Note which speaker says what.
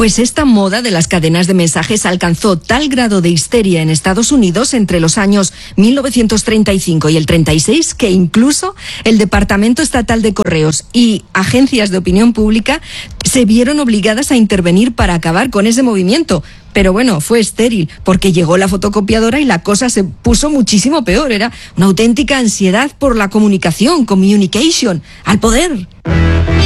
Speaker 1: Pues esta moda de las cadenas de mensajes alcanzó tal grado de histeria en Estados Unidos entre los años 1935 y el 36 que incluso el Departamento Estatal de Correos y agencias de opinión pública se vieron obligadas a intervenir para acabar con ese movimiento. Pero bueno, fue estéril, porque llegó la fotocopiadora y la cosa se puso muchísimo peor. Era una auténtica ansiedad por la comunicación, communication, al poder.